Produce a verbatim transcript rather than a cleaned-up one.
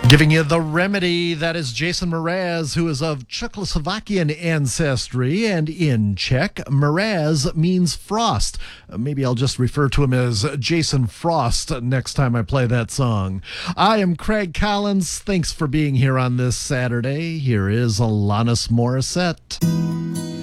Giving you the remedy, that is Jason Mraz, who is of Czechoslovakian ancestry, and in Czech, Mraz means frost. Uh, maybe I'll just refer to him as Jason Frost next time I play that song. I am Craig Collins. Thanks for being here on this Saturday. Here is Alanis Morissette.